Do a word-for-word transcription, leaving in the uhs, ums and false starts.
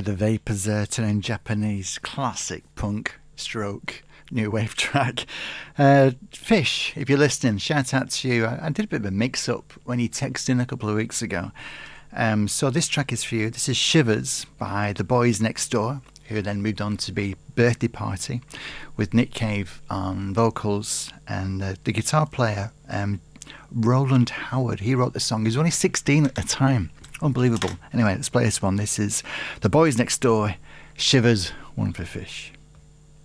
the Vapors there, turning Japanese classic punk stroke new wave track. Uh, Fish, if you're listening, shout out to you. I, I did a bit of a mix-up when you texted in a couple of weeks ago. Um, so this track is for you. This is Shivers by The Boys Next Door, who then moved on to be Birthday Party with Nick Cave on vocals and uh, the guitar player, um, Roland Howard. He wrote the song. He was only sixteen at the time. Unbelievable. Anyway, let's play this one. This is The Boys Next Door, Shivers, one for Fish.